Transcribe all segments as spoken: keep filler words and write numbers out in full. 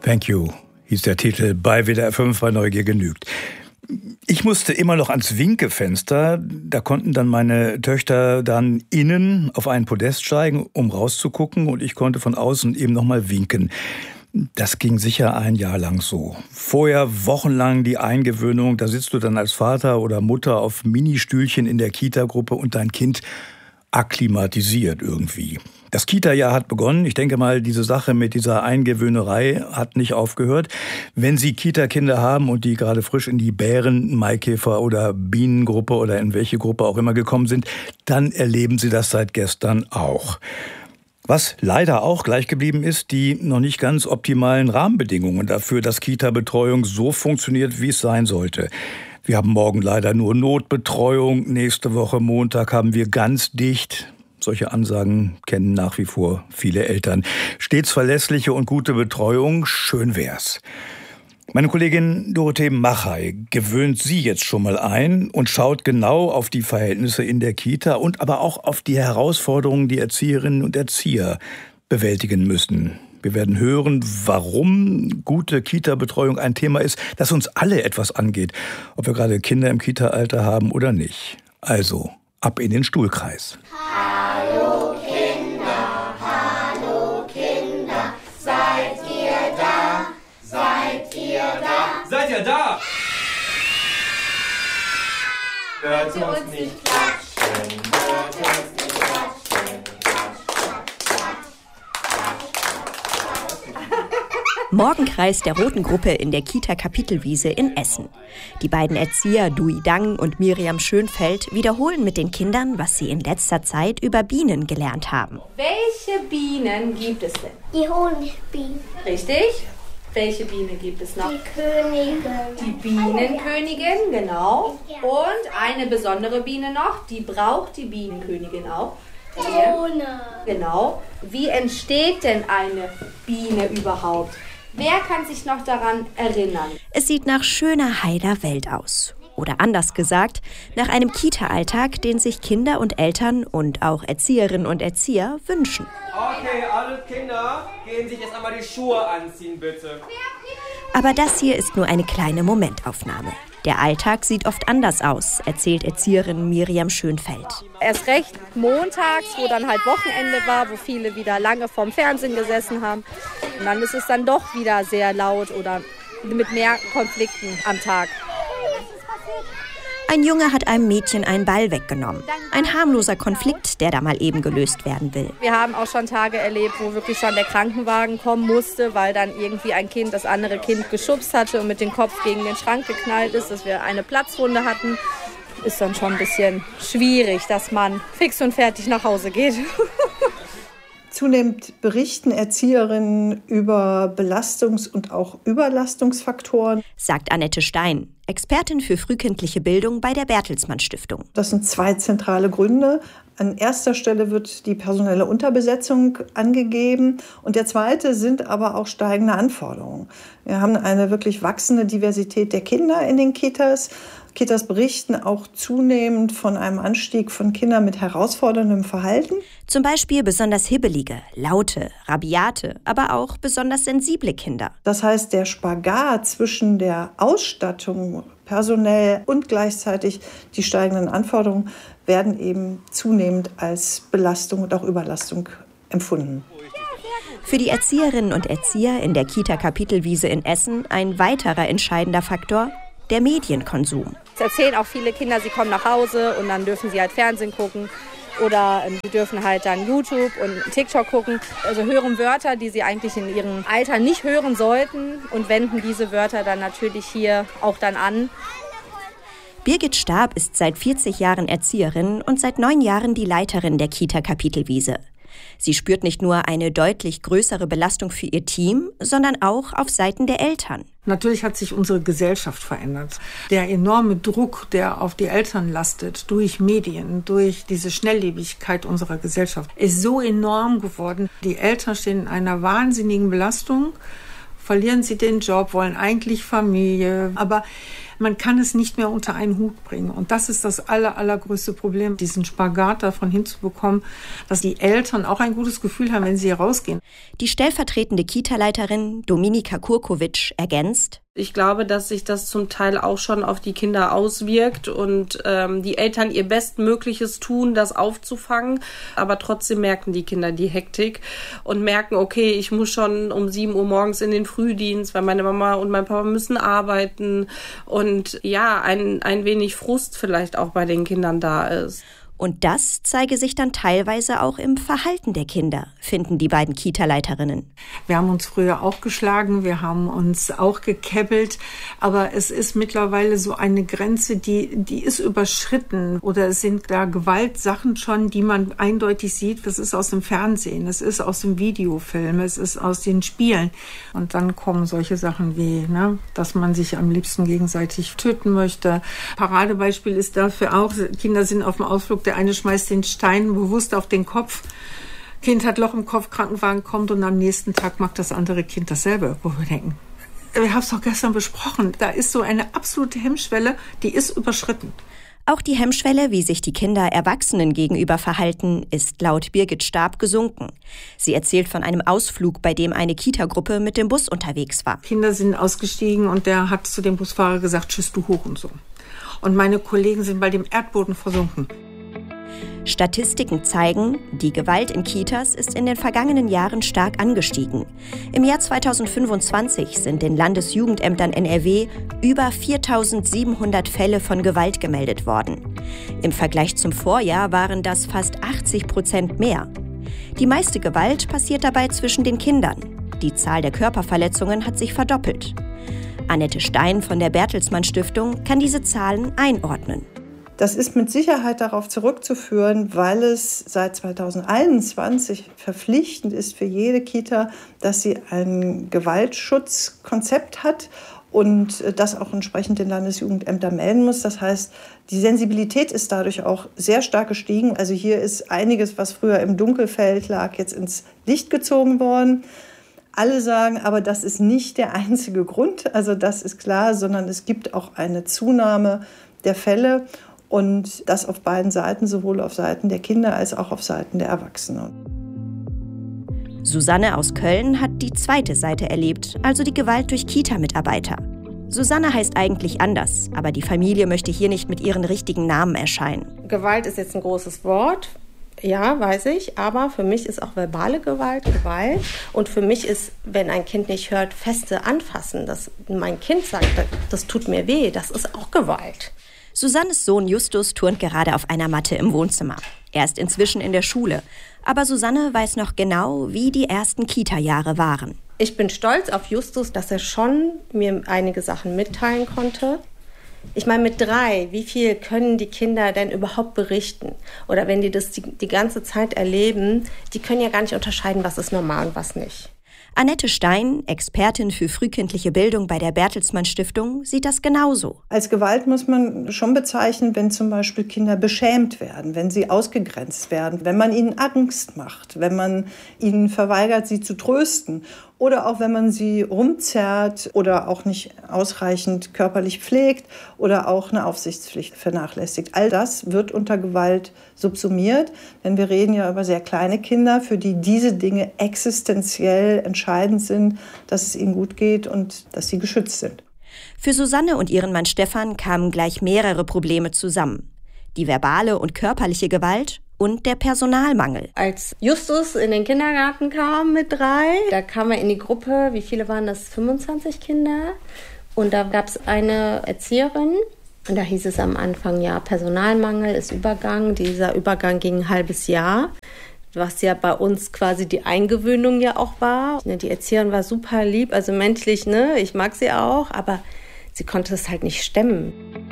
Thank you, hieß der Titel bei W D R fünf bei Neugier genügt. Ich musste immer noch ans Winkefenster. Da konnten dann meine Töchter dann innen auf einen Podest steigen, um rauszugucken. Und ich konnte von außen eben noch mal winken. Das ging sicher ein Jahr lang so. Vorher wochenlang die Eingewöhnung. Da sitzt du dann als Vater oder Mutter auf Ministühlchen in der Kita-Gruppe und dein Kind akklimatisiert irgendwie. Das Kita-Jahr hat begonnen. Ich denke mal, diese Sache mit dieser Eingewöhnerei hat nicht aufgehört. Wenn Sie Kita-Kinder haben und die gerade frisch in die Bären-, Maikäfer- oder Bienengruppe oder in welche Gruppe auch immer gekommen sind, dann erleben Sie das seit gestern auch. Was leider auch gleich geblieben ist, die noch nicht ganz optimalen Rahmenbedingungen dafür, dass Kita-Betreuung so funktioniert, wie es sein sollte. Wir haben morgen leider nur Notbetreuung. Nächste Woche Montag haben wir ganz dicht. Solche Ansagen kennen nach wie vor viele Eltern. Stets verlässliche und gute Betreuung, schön wär's. Meine Kollegin Dorothee Machey gewöhnt Sie jetzt schon mal ein und schaut genau auf die Verhältnisse in der Kita und aber auch auf die Herausforderungen, die Erzieherinnen und Erzieher bewältigen müssen. Wir werden hören, warum gute Kita-Betreuung ein Thema ist, das uns alle etwas angeht, ob wir gerade Kinder im Kita-Alter haben oder nicht. Also, ab in den Stuhlkreis. Hallo Kinder, hallo Kinder, seid ihr da, seid ihr da? Seid ihr da? Hört uns nicht klatschen, hört uns nicht klatschen. Morgenkreis der Roten Gruppe in der Kita Kapitelwiese in Essen. Die beiden Erzieher Dui Dang und Miriam Schönfeld wiederholen mit den Kindern, was sie in letzter Zeit über Bienen gelernt haben. Welche Bienen gibt es denn? Die Honigbienen. Richtig. Welche Biene gibt es noch? Die Königin. Die Bienenkönigin, genau. Und eine besondere Biene noch, die braucht die Bienenkönigin auch. Drohne. Genau. Wie entsteht denn eine Biene überhaupt? Wer kann sich noch daran erinnern? Es sieht nach schöner, heiler Welt aus. Oder anders gesagt, nach einem Kita-Alltag, den sich Kinder und Eltern und auch Erzieherinnen und Erzieher wünschen. Okay, alle Kinder, gehen sich jetzt einmal die Schuhe anziehen, bitte. Aber das hier ist nur eine kleine Momentaufnahme. Der Alltag sieht oft anders aus, erzählt Erzieherin Miriam Schönfeld. Erst recht montags, wo dann halt Wochenende war, wo viele wieder lange vorm Fernsehen gesessen haben. Und dann ist es dann doch wieder sehr laut oder mit mehr Konflikten am Tag. Ein Junge hat einem Mädchen einen Ball weggenommen. Ein harmloser Konflikt, der da mal eben gelöst werden will. Wir haben auch schon Tage erlebt, wo wirklich schon der Krankenwagen kommen musste, weil dann irgendwie ein Kind das andere Kind geschubst hatte und mit dem Kopf gegen den Schrank geknallt ist, dass wir eine Platzwunde hatten. Ist dann schon ein bisschen schwierig, dass man fix und fertig nach Hause geht. Zunehmend berichten Erzieherinnen über Belastungs- und auch Überlastungsfaktoren, sagt Annette Stein, Expertin für frühkindliche Bildung bei der Bertelsmann Stiftung. Das sind zwei zentrale Gründe. An erster Stelle wird die personelle Unterbesetzung angegeben und der zweite sind aber auch steigende Anforderungen. Wir haben eine wirklich wachsende Diversität der Kinder in den Kitas. Kitas berichten auch zunehmend von einem Anstieg von Kindern mit herausforderndem Verhalten. Zum Beispiel besonders hibbelige, laute, rabiate, aber auch besonders sensible Kinder. Das heißt, der Spagat zwischen der Ausstattung personell und gleichzeitig die steigenden Anforderungen werden eben zunehmend als Belastung und auch Überlastung empfunden. Für die Erzieherinnen und Erzieher in der Kita Kapitelwiese in Essen ein weiterer entscheidender Faktor: der Medienkonsum. Es erzählen auch viele Kinder, sie kommen nach Hause und dann dürfen sie halt Fernsehen gucken oder sie dürfen halt dann YouTube und TikTok gucken. Also hören Wörter, die sie eigentlich in ihrem Alter nicht hören sollten und wenden diese Wörter dann natürlich hier auch dann an. Birgit Stab ist seit vierzig Jahren Erzieherin und seit neun Jahren die Leiterin der Kita Kapitelwiese. Sie spürt nicht nur eine deutlich größere Belastung für ihr Team, sondern auch auf Seiten der Eltern. Natürlich hat sich unsere Gesellschaft verändert. Der enorme Druck, der auf die Eltern lastet, durch Medien, durch diese Schnelllebigkeit unserer Gesellschaft, ist so enorm geworden. Die Eltern stehen in einer wahnsinnigen Belastung. Verlieren sie den Job, wollen eigentlich Familie. Aber Man kann es nicht mehr unter einen Hut bringen. Und das ist das aller, allergrößte Problem, diesen Spagat davon hinzubekommen, dass die Eltern auch ein gutes Gefühl haben, wenn sie hier rausgehen. Die stellvertretende Kita-Leiterin Dominika Kurkovic ergänzt: Ich glaube, dass sich das zum Teil auch schon auf die Kinder auswirkt und ähm, die Eltern ihr Bestmögliches tun, das aufzufangen. Aber trotzdem merken die Kinder die Hektik und merken, okay, ich muss schon um sieben Uhr morgens in den Frühdienst, weil meine Mama und mein Papa müssen arbeiten. Und ja, ein, ein wenig Frust vielleicht auch bei den Kindern da ist. Und das zeige sich dann teilweise auch im Verhalten der Kinder, finden die beiden Kita-Leiterinnen. Wir haben uns früher auch geschlagen, wir haben uns auch gekäppelt, aber es ist mittlerweile so eine Grenze, die, die ist überschritten. Oder es sind da Gewaltsachen schon, die man eindeutig sieht, das ist aus dem Fernsehen, es ist aus dem Videofilm, es ist aus den Spielen. Und dann kommen solche Sachen wie, ne, dass man sich am liebsten gegenseitig töten möchte. Paradebeispiel ist dafür auch, Kinder sind auf dem Ausflug, der eine schmeißt den Stein bewusst auf den Kopf. Kind hat Loch im Kopf, Krankenwagen kommt und am nächsten Tag macht das andere Kind dasselbe. Wo wir denken, wir haben es doch gestern besprochen. Da ist so eine absolute Hemmschwelle, die ist überschritten. Auch die Hemmschwelle, wie sich die Kinder Erwachsenen gegenüber verhalten, ist laut Birgit Stab gesunken. Sie erzählt von einem Ausflug, bei dem eine Kita-Gruppe mit dem Bus unterwegs war. Kinder sind ausgestiegen und der hat zu dem Busfahrer gesagt, tschüss, du Hurensohn. Und meine Kollegen sind bei dem Erdboden versunken. Statistiken zeigen, die Gewalt in Kitas ist in den vergangenen Jahren stark angestiegen. Im Jahr zweitausendfünfundzwanzig sind den Landesjugendämtern N R W über viertausendsiebenhundert Fälle von Gewalt gemeldet worden. Im Vergleich zum Vorjahr waren das fast achtzig Prozent mehr. Die meiste Gewalt passiert dabei zwischen den Kindern. Die Zahl der Körperverletzungen hat sich verdoppelt. Annette Stein von der Bertelsmann Stiftung kann diese Zahlen einordnen. Das ist mit Sicherheit darauf zurückzuführen, weil es seit zweitausendeinundzwanzig verpflichtend ist für jede Kita, dass sie ein Gewaltschutzkonzept hat und das auch entsprechend den Landesjugendämtern melden muss. Das heißt, die Sensibilität ist dadurch auch sehr stark gestiegen. Also hier ist einiges, was früher im Dunkelfeld lag, jetzt ins Licht gezogen worden. Alle sagen, aber das ist nicht der einzige Grund, also das ist klar, sondern es gibt auch eine Zunahme der Fälle. Und das auf beiden Seiten, sowohl auf Seiten der Kinder als auch auf Seiten der Erwachsenen. Susanne aus Köln hat die zweite Seite erlebt, also die Gewalt durch Kita-Mitarbeiter. Susanne heißt eigentlich anders, aber die Familie möchte hier nicht mit ihren richtigen Namen erscheinen. Gewalt ist jetzt ein großes Wort. Ja, weiß ich, aber für mich ist auch verbale Gewalt Gewalt. Und für mich ist, wenn ein Kind nicht hört, feste Anfassen, dass mein Kind sagt, das tut mir weh, das ist auch Gewalt. Susannes Sohn Justus turnt gerade auf einer Matte im Wohnzimmer. Er ist inzwischen in der Schule. Aber Susanne weiß noch genau, wie die ersten Kita-Jahre waren. Ich bin stolz auf Justus, dass er schon mir einige Sachen mitteilen konnte. Ich meine, mit drei, wie viel können die Kinder denn überhaupt berichten? Oder wenn die das die, die ganze Zeit erleben, die können ja gar nicht unterscheiden, was ist normal und was nicht. Annette Stein, Expertin für frühkindliche Bildung bei der Bertelsmann Stiftung, sieht das genauso. Als Gewalt muss man schon bezeichnen, wenn zum Beispiel Kinder beschämt werden, wenn sie ausgegrenzt werden, wenn man ihnen Angst macht, wenn man ihnen verweigert, sie zu trösten. Oder auch wenn man sie rumzerrt oder auch nicht ausreichend körperlich pflegt oder auch eine Aufsichtspflicht vernachlässigt. All das wird unter Gewalt subsumiert, denn wir reden ja über sehr kleine Kinder, für die diese Dinge existenziell entscheidend sind, dass es ihnen gut geht und dass sie geschützt sind. Für Susanne und ihren Mann Stefan kamen gleich mehrere Probleme zusammen. Die verbale und körperliche Gewalt und der Personalmangel. Als Justus in den Kindergarten kam mit drei, da kam er in die Gruppe, wie viele waren das? fünfundzwanzig Kinder. Und da gab es eine Erzieherin. Und da hieß es am Anfang, ja, Personalmangel ist Übergang. Dieser Übergang ging ein halbes Jahr, was ja bei uns quasi die Eingewöhnung ja auch war. Die Erzieherin war super lieb, also menschlich, ne, ich mag sie auch, aber sie konnte es halt nicht stemmen.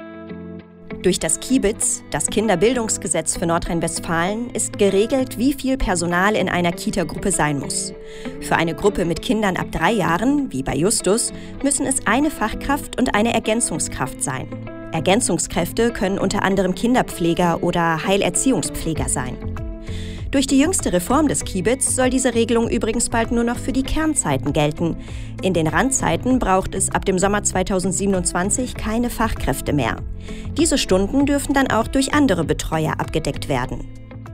Durch das Kiebitz, das Kinderbildungsgesetz für Nordrhein-Westfalen, ist geregelt, wie viel Personal in einer Kita-Gruppe sein muss. Für eine Gruppe mit Kindern ab drei Jahren, wie bei Justus, müssen es eine Fachkraft und eine Ergänzungskraft sein. Ergänzungskräfte können unter anderem Kinderpfleger oder Heilerziehungspfleger sein. Durch die jüngste Reform des Kibitz soll diese Regelung übrigens bald nur noch für die Kernzeiten gelten. In den Randzeiten braucht es ab dem Sommer zweitausendsiebenundzwanzig keine Fachkräfte mehr. Diese Stunden dürfen dann auch durch andere Betreuer abgedeckt werden.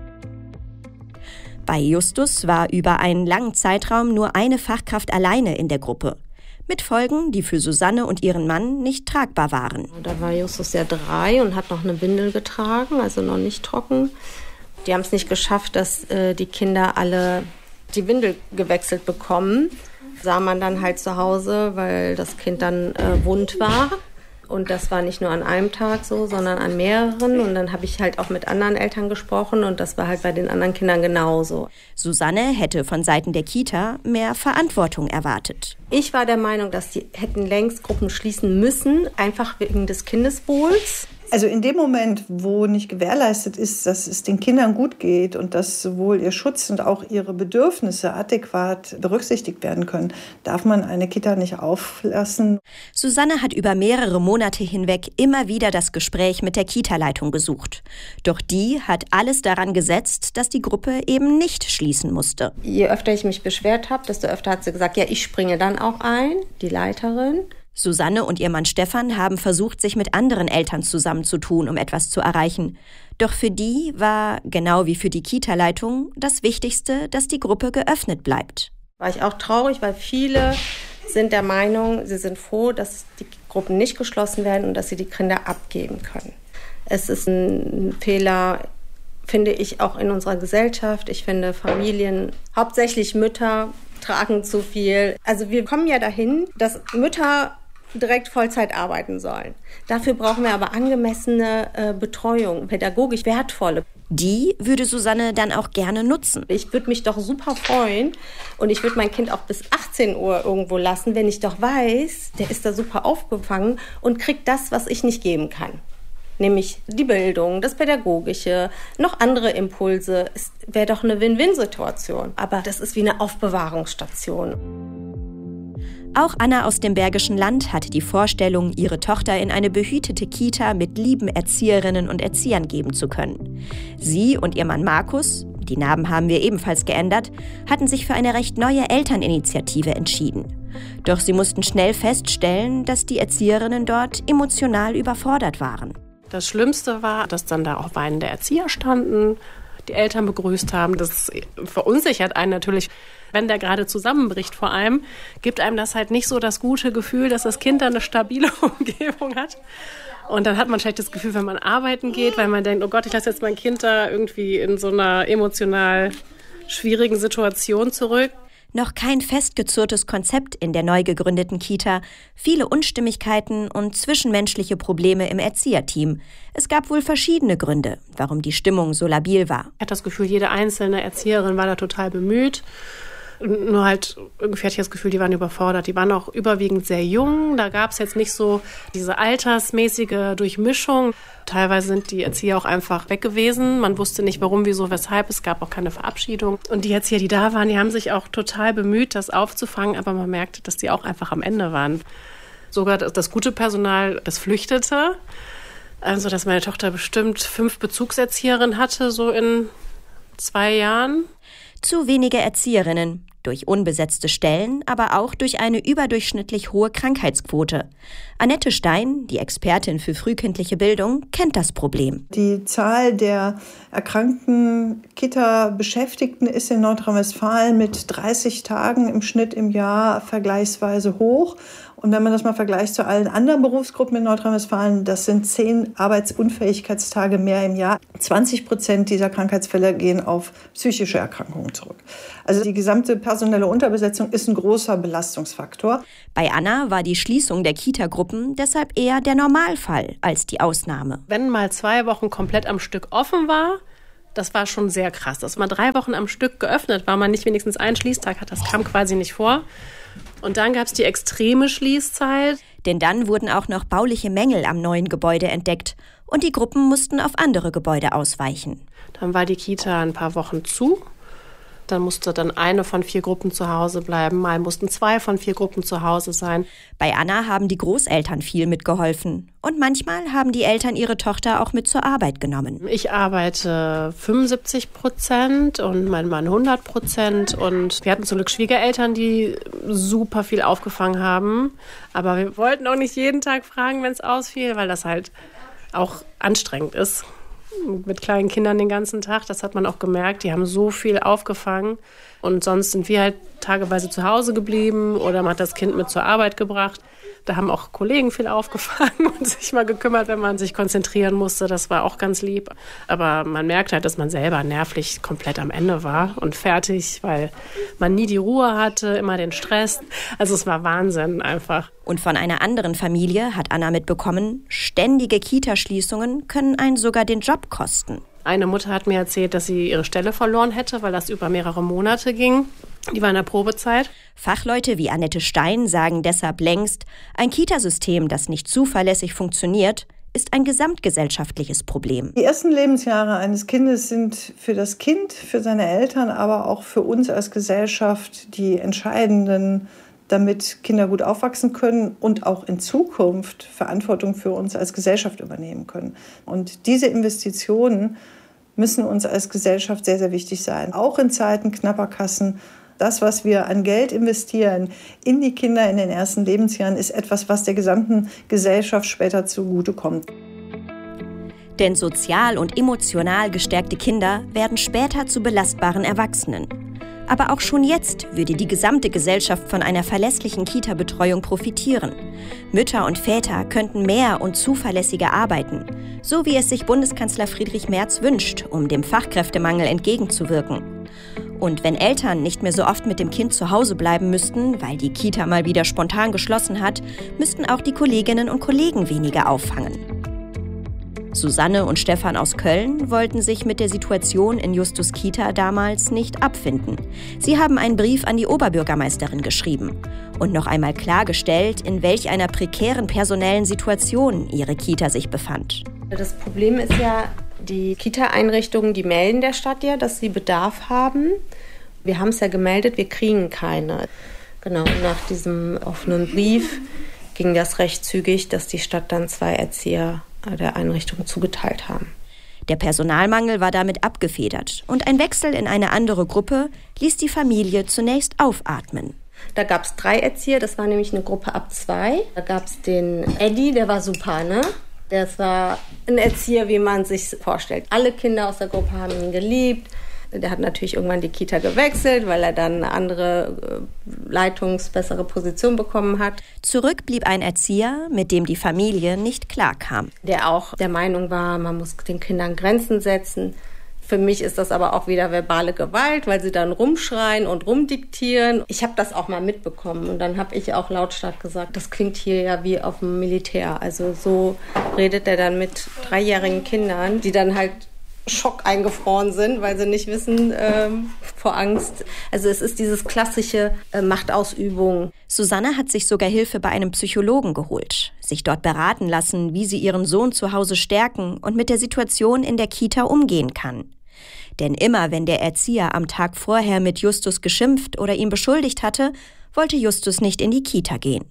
Bei Justus war über einen langen Zeitraum nur eine Fachkraft alleine in der Gruppe. Mit Folgen, die für Susanne und ihren Mann nicht tragbar waren. Da war Justus ja drei und hat noch eine Windel getragen, also noch nicht trocken. Die haben es nicht geschafft, dass äh, die Kinder alle die Windel gewechselt bekommen. Sah man dann halt zu Hause, weil das Kind dann äh, wund war. Und das war nicht nur an einem Tag so, sondern an mehreren. Und dann habe ich halt auch mit anderen Eltern gesprochen und das war halt bei den anderen Kindern genauso. Susanne hätte von Seiten der Kita mehr Verantwortung erwartet. Ich war der Meinung, dass die hätten längst Gruppen schließen müssen, einfach wegen des Kindeswohls. Also in dem Moment, wo nicht gewährleistet ist, dass es den Kindern gut geht und dass sowohl ihr Schutz und auch ihre Bedürfnisse adäquat berücksichtigt werden können, darf man eine Kita nicht auflassen. Susanne hat über mehrere Monate hinweg immer wieder das Gespräch mit der Kita-Leitung gesucht. Doch die hat alles daran gesetzt, dass die Gruppe eben nicht schließen musste. Je öfter ich mich beschwert habe, desto öfter hat sie gesagt, ja, ich springe dann auch ein, die Leiterin. Susanne und ihr Mann Stefan haben versucht, sich mit anderen Eltern zusammenzutun, um etwas zu erreichen. Doch für die war, genau wie für die Kita-Leitung, das Wichtigste, dass die Gruppe geöffnet bleibt. War ich auch traurig, weil viele sind der Meinung, sie sind froh, dass die Gruppen nicht geschlossen werden und dass sie die Kinder abgeben können. Es ist ein Fehler, finde ich, auch in unserer Gesellschaft. Ich finde, Familien, hauptsächlich Mütter, tragen zu viel. Also wir kommen ja dahin, dass Mütter direkt Vollzeit arbeiten sollen. Dafür brauchen wir aber angemessene äh, Betreuung, pädagogisch wertvolle. Die würde Susanne dann auch gerne nutzen. Ich würde mich doch super freuen und ich würde mein Kind auch bis achtzehn Uhr irgendwo lassen, wenn ich doch weiß, der ist da super aufgefangen und kriegt das, was ich nicht geben kann. Nämlich die Bildung, das Pädagogische, noch andere Impulse. Es wäre doch eine Win-Win-Situation. Aber das ist wie eine Aufbewahrungsstation. Auch Anna aus dem Bergischen Land hatte die Vorstellung, ihre Tochter in eine behütete Kita mit lieben Erzieherinnen und Erziehern geben zu können. Sie und ihr Mann Markus, die Namen haben wir ebenfalls geändert, hatten sich für eine recht neue Elterninitiative entschieden. Doch sie mussten schnell feststellen, dass die Erzieherinnen dort emotional überfordert waren. Das Schlimmste war, dass dann da auch weinende Erzieher standen, die Eltern begrüßt haben. Das verunsichert einen natürlich. Wenn der gerade zusammenbricht vor allem, gibt einem das halt nicht so das gute Gefühl, dass das Kind dann eine stabile Umgebung hat. Und dann hat man vielleicht das Gefühl, wenn man arbeiten geht, weil man denkt, oh Gott, ich lasse jetzt mein Kind da irgendwie in so einer emotional schwierigen Situation zurück. Noch kein festgezurrtes Konzept in der neu gegründeten Kita, viele Unstimmigkeiten und zwischenmenschliche Probleme im Erzieherteam. Es gab wohl verschiedene Gründe, warum die Stimmung so labil war. Ich hatte das Gefühl, jede einzelne Erzieherin war da total bemüht. Nur halt, irgendwie hatte ich das Gefühl, die waren überfordert. Die waren auch überwiegend sehr jung. Da gab es jetzt nicht so diese altersmäßige Durchmischung. Teilweise sind die Erzieher auch einfach weg gewesen. Man wusste nicht, warum, wieso, weshalb. Es gab auch keine Verabschiedung. Und die Erzieher, die da waren, die haben sich auch total bemüht, das aufzufangen. Aber man merkte, dass die auch einfach am Ende waren. Sogar das gute Personal, das flüchtete. Also, dass meine Tochter bestimmt fünf Bezugserzieherinnen hatte, so in zwei Jahren. Zu wenige Erzieherinnen. Durch unbesetzte Stellen, aber auch durch eine überdurchschnittlich hohe Krankheitsquote. Annette Stein, die Expertin für frühkindliche Bildung, kennt das Problem. Die Zahl der erkrankten Kita-Beschäftigten ist in Nordrhein-Westfalen mit dreißig Tagen im Schnitt im Jahr vergleichsweise hoch. Und wenn man das mal vergleicht zu allen anderen Berufsgruppen in Nordrhein-Westfalen, das sind zehn Arbeitsunfähigkeitstage mehr im Jahr. zwanzig Prozent dieser Krankheitsfälle gehen auf psychische Erkrankungen zurück. Also die gesamte personelle Unterbesetzung ist ein großer Belastungsfaktor. Bei Anna war die Schließung der Kita-Gruppen deshalb eher der Normalfall als die Ausnahme. Wenn mal zwei Wochen komplett am Stück offen war, das war schon sehr krass. Dass man drei Wochen am Stück geöffnet war, man nicht wenigstens einen Schließtag hat, das kam quasi nicht vor. Und dann gab es die extreme Schließzeit. Denn dann wurden auch noch bauliche Mängel am neuen Gebäude entdeckt und die Gruppen mussten auf andere Gebäude ausweichen. Dann war die Kita ein paar Wochen zu. gemacht. Dann musste dann eine von vier Gruppen zu Hause bleiben. Mal mussten zwei von vier Gruppen zu Hause sein. Bei Anna haben die Großeltern viel mitgeholfen. Und manchmal haben die Eltern ihre Tochter auch mit zur Arbeit genommen. Ich arbeite fünfundsiebzig Prozent und mein Mann hundert Prozent. Und wir hatten zum Glück Schwiegereltern, die super viel aufgefangen haben. Aber wir wollten auch nicht jeden Tag fragen, wenn es ausfiel, weil das halt auch anstrengend ist. Mit kleinen Kindern den ganzen Tag, das hat man auch gemerkt. Die haben so viel aufgefangen. Und sonst sind wir halt tageweise zu Hause geblieben oder man hat das Kind mit zur Arbeit gebracht. Da haben auch Kollegen viel aufgefangen und sich mal gekümmert, wenn man sich konzentrieren musste. Das war auch ganz lieb. Aber man merkt halt, dass man selber nervlich komplett am Ende war und fertig, weil man nie die Ruhe hatte, immer den Stress. Also es war Wahnsinn einfach. Und von einer anderen Familie hat Anna mitbekommen, ständige Kitaschließungen können einen sogar den Job kosten. Eine Mutter hat mir erzählt, dass sie ihre Stelle verloren hätte, weil das über mehrere Monate ging. Die war in der Probezeit. Fachleute wie Annette Stein sagen deshalb längst, ein Kitasystem, das nicht zuverlässig funktioniert, ist ein gesamtgesellschaftliches Problem. Die ersten Lebensjahre eines Kindes sind für das Kind, für seine Eltern, aber auch für uns als Gesellschaft die entscheidenden, damit Kinder gut aufwachsen können und auch in Zukunft Verantwortung für uns als Gesellschaft übernehmen können. Und diese Investitionen müssen uns als Gesellschaft sehr, sehr wichtig sein. Auch in Zeiten knapper Kassen. Das, was wir an Geld investieren in die Kinder in den ersten Lebensjahren, ist etwas, was der gesamten Gesellschaft später zugutekommt. Denn sozial und emotional gestärkte Kinder werden später zu belastbaren Erwachsenen. Aber auch schon jetzt würde die gesamte Gesellschaft von einer verlässlichen Kita-Betreuung profitieren. Mütter und Väter könnten mehr und zuverlässiger arbeiten, so wie es sich Bundeskanzler Friedrich Merz wünscht, um dem Fachkräftemangel entgegenzuwirken. Und wenn Eltern nicht mehr so oft mit dem Kind zu Hause bleiben müssten, weil die Kita mal wieder spontan geschlossen hat, müssten auch die Kolleginnen und Kollegen weniger auffangen. Susanne und Stefan aus Köln wollten sich mit der Situation in Justus Kita damals nicht abfinden. Sie haben einen Brief an die Oberbürgermeisterin geschrieben und noch einmal klargestellt, in welch einer prekären personellen Situation ihre Kita sich befand. Das Problem ist ja, die Kita-Einrichtungen, die melden der Stadt ja, dass sie Bedarf haben. Wir haben es ja gemeldet, wir kriegen keine. Genau, und nach diesem offenen Brief ging das recht zügig, dass die Stadt dann zwei Erzieher der Einrichtung zugeteilt haben. Der Personalmangel war damit abgefedert und ein Wechsel in eine andere Gruppe ließ die Familie zunächst aufatmen. Da gab es drei Erzieher, das war nämlich eine Gruppe ab zwei. Da gab es den Eddie, der war super, ne? Das war ein Erzieher, wie man sich vorstellt. Alle Kinder aus der Gruppe haben ihn geliebt. Der hat natürlich irgendwann die Kita gewechselt, weil er dann eine andere leitungsbessere Position bekommen hat. Zurück blieb ein Erzieher, mit dem die Familie nicht klarkam. Der auch der Meinung war, man muss den Kindern Grenzen setzen. Für mich ist das aber auch wieder verbale Gewalt, weil sie dann rumschreien und rumdiktieren. Ich habe das auch mal mitbekommen und dann habe ich auch lautstark gesagt, das klingt hier ja wie auf dem Militär. Also so redet er dann mit dreijährigen Kindern, die dann halt Schock eingefroren sind, weil sie nicht wissen ähm, vor Angst. Also es ist dieses klassische äh, Machtausübung. Susanne hat sich sogar Hilfe bei einem Psychologen geholt, sich dort beraten lassen, wie sie ihren Sohn zu Hause stärken und mit der Situation in der Kita umgehen kann. Denn immer wenn der Erzieher am Tag vorher mit Justus geschimpft oder ihn beschuldigt hatte, wollte Justus nicht in die Kita gehen.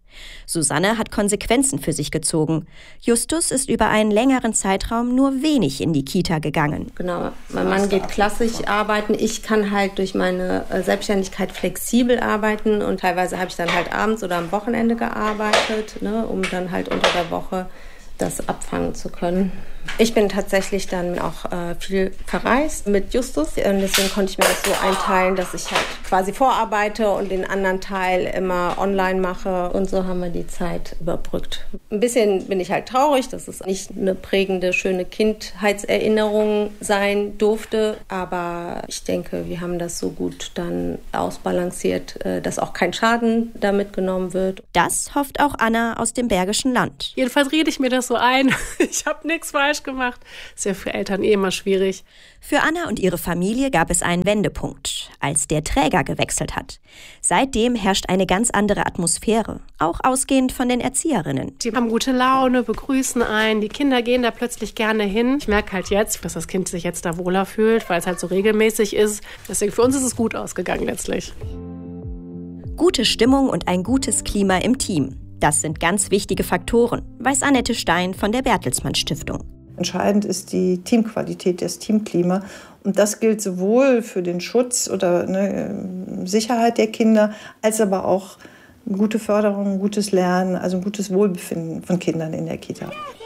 Susanne hat Konsequenzen für sich gezogen. Justus ist über einen längeren Zeitraum nur wenig in die Kita gegangen. Genau, mein Mann geht klassisch arbeiten. Ich kann halt durch meine Selbstständigkeit flexibel arbeiten und teilweise habe ich dann halt abends oder am Wochenende gearbeitet, ne, um dann halt unter der Woche das abfangen zu können. Ich bin tatsächlich dann auch äh, viel verreist mit Justus und deswegen konnte ich mir das so einteilen, dass ich halt quasi vorarbeite und den anderen Teil immer online mache und so haben wir die Zeit überbrückt. Ein bisschen bin ich halt traurig, dass es nicht eine prägende, schöne Kindheitserinnerung sein durfte, aber ich denke, wir haben das so gut dann ausbalanciert, äh, dass auch kein Schaden damit genommen wird. Das hofft auch Anna aus dem Bergischen Land. Jedenfalls rede ich mir das so so ein, ich habe nichts falsch gemacht. Ist ja für Eltern eh immer schwierig. Für Anna und ihre Familie gab es einen Wendepunkt, als der Träger gewechselt hat. Seitdem herrscht eine ganz andere Atmosphäre, auch ausgehend von den Erzieherinnen. Die haben gute Laune, begrüßen einen, die Kinder gehen da plötzlich gerne hin. Ich merke halt jetzt, dass das Kind sich jetzt da wohler fühlt, weil es halt so regelmäßig ist. Deswegen für uns ist es gut ausgegangen letztlich. Gute Stimmung und ein gutes Klima im Team. Das sind ganz wichtige Faktoren, weiß Annette Stein von der Bertelsmann Stiftung. Entscheidend ist die Teamqualität, das Teamklima. Und das gilt sowohl für den Schutz oder eine Sicherheit der Kinder, als aber auch gute Förderung, gutes Lernen, also ein gutes Wohlbefinden von Kindern in der Kita.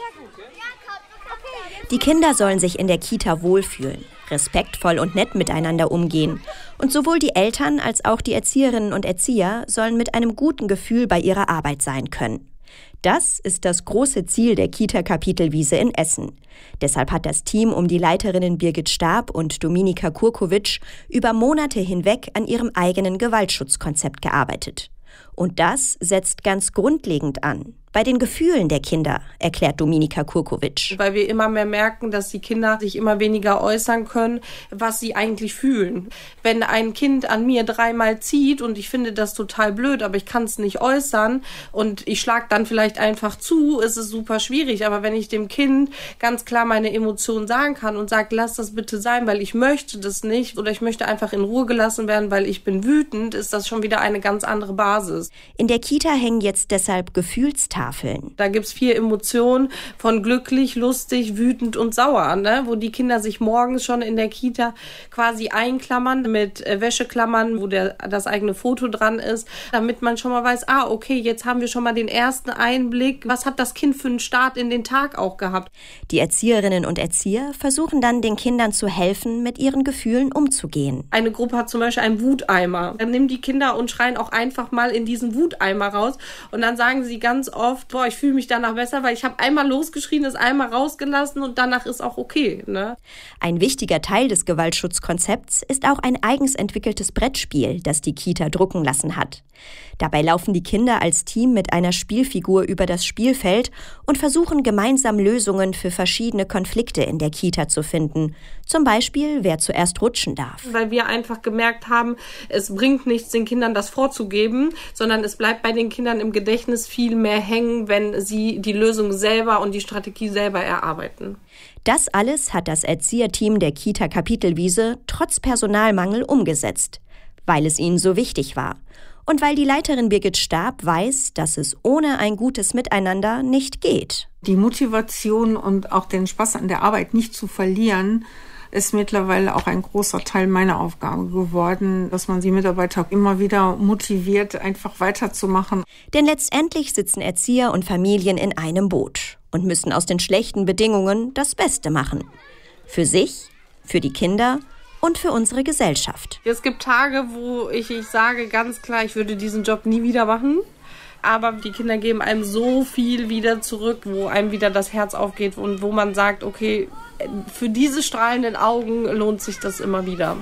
Die Kinder sollen sich in der Kita wohlfühlen, respektvoll und nett miteinander umgehen. Und sowohl die Eltern als auch die Erzieherinnen und Erzieher sollen mit einem guten Gefühl bei ihrer Arbeit sein können. Das ist das große Ziel der Kita-Kapitelwiese in Essen. Deshalb hat das Team um die Leiterinnen Birgit Stab und Dominika Kurkowitsch über Monate hinweg an ihrem eigenen Gewaltschutzkonzept gearbeitet. Und das setzt ganz grundlegend an. Bei den Gefühlen der Kinder, erklärt Dominika Kurkowitsch. Weil wir immer mehr merken, dass die Kinder sich immer weniger äußern können, was sie eigentlich fühlen. Wenn ein Kind an mir dreimal zieht und ich finde das total blöd, aber ich kann es nicht äußern und ich schlage dann vielleicht einfach zu, ist es super schwierig. Aber wenn ich dem Kind ganz klar meine Emotionen sagen kann und sage, lass das bitte sein, weil ich möchte das nicht oder ich möchte einfach in Ruhe gelassen werden, weil ich bin wütend, ist das schon wieder eine ganz andere Basis. In der Kita hängen jetzt deshalb Gefühlstafeln. Da gibt's vier Emotionen von glücklich, lustig, wütend und sauer, ne? Wo die Kinder sich morgens schon in der Kita quasi einklammern mit äh, Wäscheklammern, wo der, das eigene Foto dran ist, damit man schon mal weiß, ah, okay, jetzt haben wir schon mal den ersten Einblick. Was hat das Kind für einen Start in den Tag auch gehabt? Die Erzieherinnen und Erzieher versuchen dann, den Kindern zu helfen, mit ihren Gefühlen umzugehen. Eine Gruppe hat zum Beispiel einen Wuteimer. Dann nehmen die Kinder und schreien auch einfach mal in diesen Wuteimer raus und dann sagen sie ganz oft, boah, ich fühle mich danach besser, weil ich habe einmal losgeschrien, es einmal rausgelassen und danach ist auch okay. Ne? Ein wichtiger Teil des Gewaltschutzkonzepts ist auch ein eigens entwickeltes Brettspiel, das die Kita drucken lassen hat. Dabei laufen die Kinder als Team mit einer Spielfigur über das Spielfeld und versuchen gemeinsam Lösungen für verschiedene Konflikte in der Kita zu finden. Zum Beispiel, wer zuerst rutschen darf. Weil wir einfach gemerkt haben, es bringt nichts, den Kindern das vorzugeben, sondern es bleibt bei den Kindern im Gedächtnis viel mehr hängen, wenn sie die Lösung selber und die Strategie selber erarbeiten. Das alles hat das Erzieherteam der Kita Kapitelwiese trotz Personalmangel umgesetzt, weil es ihnen so wichtig war. Und weil die Leiterin Birgit Stab weiß, dass es ohne ein gutes Miteinander nicht geht. Die Motivation und auch den Spaß an der Arbeit nicht zu verlieren, ist mittlerweile auch ein großer Teil meiner Aufgabe geworden, dass man die Mitarbeiter immer wieder motiviert, einfach weiterzumachen. Denn letztendlich sitzen Erzieher und Familien in einem Boot und müssen aus den schlechten Bedingungen das Beste machen. Für sich, für die Kinder und für unsere Gesellschaft. Es gibt Tage, wo ich, ich sage ganz klar, ich würde diesen Job nie wieder machen. Aber die Kinder geben einem so viel wieder zurück, wo einem wieder das Herz aufgeht und wo man sagt, okay, für diese strahlenden Augen lohnt sich das immer wieder.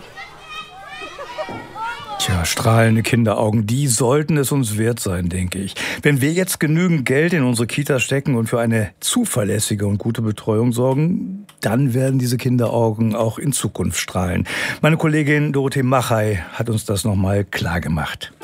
Tja, strahlende Kinderaugen, die sollten es uns wert sein, denke ich. Wenn wir jetzt genügend Geld in unsere Kita stecken und für eine zuverlässige und gute Betreuung sorgen, dann werden diese Kinderaugen auch in Zukunft strahlen. Meine Kollegin Dorothee Machey hat uns das nochmal klar gemacht.